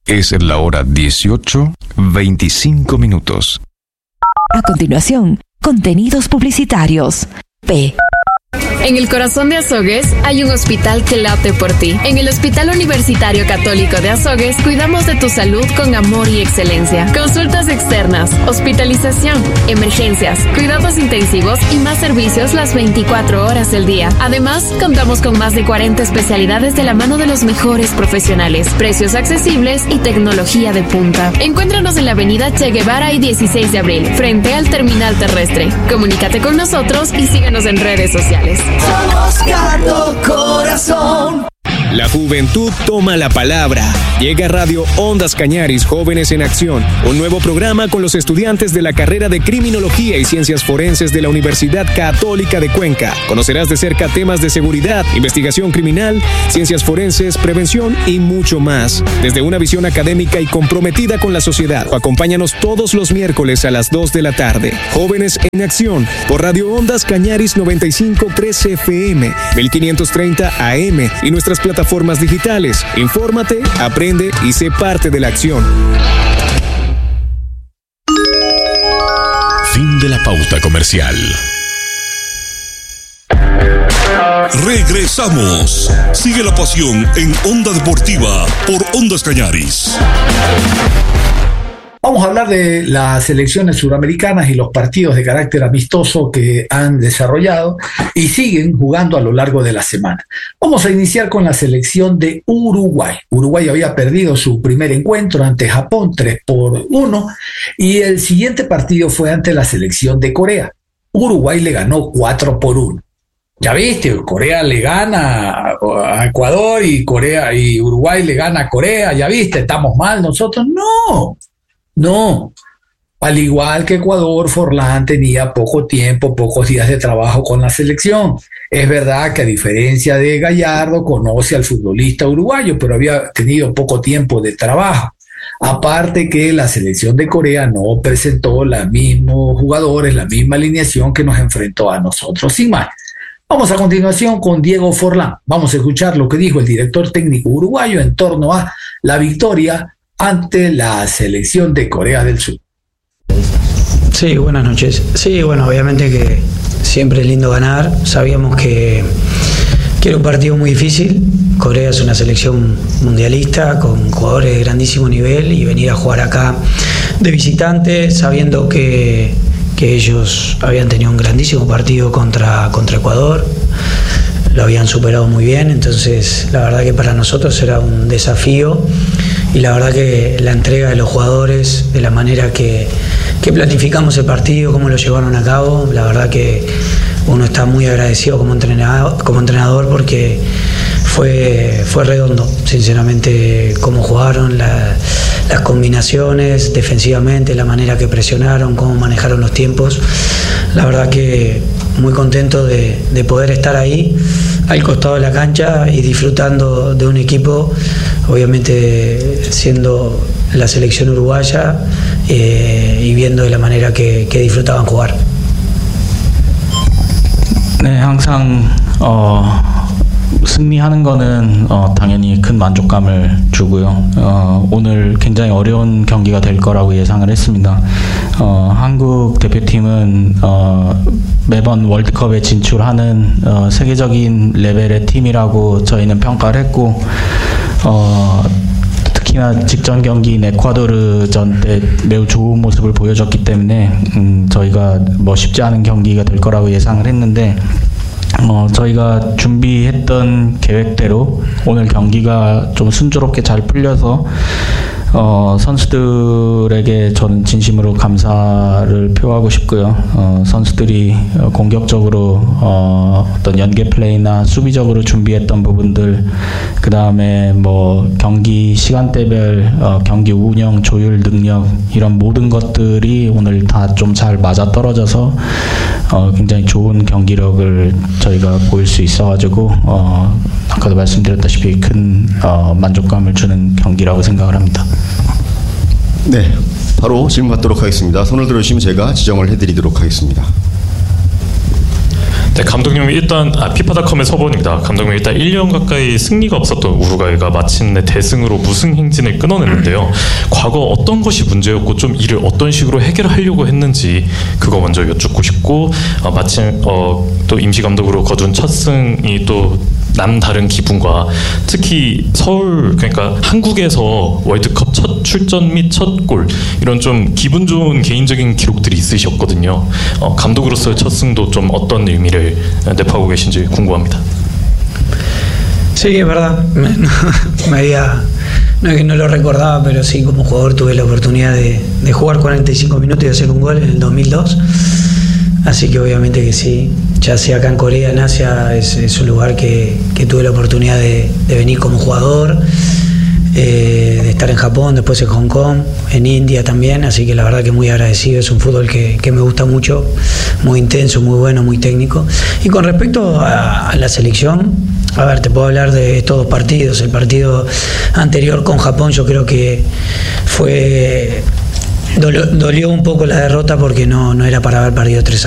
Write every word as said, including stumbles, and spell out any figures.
Es la hora dieciocho, veinticinco minutos. A continuación, contenidos publicitarios. P. En el corazón de Azogues hay un hospital que late por ti. En el Hospital Universitario Católico de Azogues cuidamos de tu salud con amor y excelencia. Consultas externas, hospitalización, emergencias, cuidados intensivos y más servicios las veinticuatro horas del día. Además, contamos con más de cuarenta especialidades de la mano de los mejores profesionales, precios accesibles y tecnología de punta. Encuéntranos en la avenida Che Guevara y dieciséis de abril, frente al terminal terrestre. Comunícate con nosotros y síguenos en redes sociales. Somos Gato Corazón. La juventud toma la palabra. Llega Radio Ondas Cañaris Jóvenes en Acción, un nuevo programa con los estudiantes de la carrera de Criminología y Ciencias Forenses de la Universidad Católica de Cuenca. Conocerás de cerca temas de seguridad, investigación criminal, ciencias forenses, prevención y mucho más. Desde una visión académica y comprometida con la sociedad. Acompáñanos todos los miércoles a las dos de la tarde. Jóvenes en Acción por Radio Ondas Cañaris noventa y cinco punto tres F M, mil quinientos treinta A M y nuestras plataformas digitales. Infórmate, aprende y sé parte de la acción. Fin de la pauta comercial. Regresamos. Sigue la pasión en Onda Deportiva por Ondas Cañaris. Vamos a hablar de las selecciones suramericanas y los partidos de carácter amistoso que han desarrollado y siguen jugando a lo largo de la semana. Vamos a iniciar con la selección de Uruguay. Uruguay había perdido su primer encuentro ante Japón tres por uno y el siguiente partido fue ante la selección de Corea. Uruguay le ganó cuatro por uno. Ya viste, Corea le gana a Ecuador y Corea y Uruguay le gana a Corea. Ya viste, ¿estamos mal nosotros? No. No, al igual que Ecuador, Forlán tenía poco tiempo, pocos días de trabajo con la selección. Es verdad que a diferencia de Gallardo, conoce al futbolista uruguayo, pero había tenido poco tiempo de trabajo. Aparte que la selección de Corea no presentó los mismos jugadores, la misma alineación que nos enfrentó a nosotros. Sin más, vamos a continuación con Diego Forlán. Vamos a escuchar lo que dijo el director técnico uruguayo en torno a la victoria ante la selección de Corea del Sur. Sí, buenas noches. Sí, bueno, obviamente que siempre es lindo ganar. Sabíamos que, que era un partido muy difícil. Corea es una selección mundialista con jugadores de grandísimo nivel y venir a jugar acá de visitante sabiendo que, que ellos habían tenido un grandísimo partido contra, contra Ecuador. Lo habían superado muy bien, entonces la verdad que para nosotros era un desafío y la verdad que la entrega de los jugadores, de la manera que, que planificamos el partido, cómo lo llevaron a cabo, la verdad que uno está muy agradecido como entrenador, como entrenador porque fue, fue redondo, sinceramente, cómo jugaron, la, las combinaciones defensivamente, la manera que presionaron, cómo manejaron los tiempos. La verdad que muy contento de, de poder estar ahí al costado de la cancha y disfrutando de un equipo, obviamente siendo la selección uruguaya eh, y viendo de la manera que, que disfrutaban jugar. 네, 항상 어, 승리하는 거는 어, 당연히 큰 만족감을 주고요. 어, 오늘 굉장히 어려운 경기가 될 거라고 예상을 했습니다. 어, 한국 대표팀은 어, 매번 월드컵에 진출하는 어, 세계적인 레벨의 팀이라고 저희는 평가를 했고 어, 특히나 직전 경기인 에콰도르전 때 매우 좋은 모습을 보여줬기 때문에 음, 저희가 뭐 쉽지 않은 경기가 될 거라고 예상을 했는데 어, 저희가 준비했던 계획대로 오늘 경기가 좀 순조롭게 잘 풀려서 어, 선수들에게 저는 진심으로 감사를 표하고 싶고요. 어, 선수들이 공격적으로 어, 어떤 연계 플레이나 수비적으로 준비했던 부분들, 그 다음에 뭐 경기 시간대별 어, 경기 운영, 조율 능력 이런 모든 것들이 오늘 다 좀 잘 맞아 떨어져서 어, 굉장히 좋은 경기력을 저희가 보일 수 있어가지고 어, 아까도 말씀드렸다시피 큰 어, 만족감을 주는 경기라고 생각을 합니다. 네, 바로 질문 받도록 하겠습니다. 손을 들어주시면 제가 지정을 해드리도록 하겠습니다. 네, 감독님이 일단 아, 피파닷컴의 서본입니다. 감독님이 일단 일 년 가까이 승리가 없었던 우루과이가 마침내 대승으로 무승 행진을 끊어냈는데요. 과거 어떤 것이 문제였고 좀 이를 어떤 식으로 해결하려고 했는지 그거 먼저 여쭙고 싶고 어, 마침 어, 또 임시 감독으로 거둔 첫 승이 또 남다른 기분과 특히 서울 그러니까 한국에서 월드컵 첫 출전 및 첫 골 이런 좀 기분 좋은 개인적인 기록들이 있으셨거든요. 어, 감독으로서의 첫 승도 좀 어떤 의미를 내포하고 계신지 궁금합니다. Sí, es verdad. Me, no, me había, no es que no lo recordaba, pero sí, como jugador tuve la oportunidad de, de jugar cuarenta y cinco minutos y hacer un gol en el dos mil dos. Así que obviamente que sí, ya sea acá en Corea, en Asia, es, es un lugar que, que tuve la oportunidad de, de venir como jugador, eh, de estar en Japón, después en Hong Kong, en India también, así que la verdad que muy agradecido, es un fútbol que, que me gusta mucho, muy intenso, muy bueno, muy técnico. Y con respecto a, a la selección, a ver, te puedo hablar de estos dos partidos. El partido anterior con Japón yo creo que fue... Dolió, dolió un poco la derrota porque no, no era para haber perdido tres a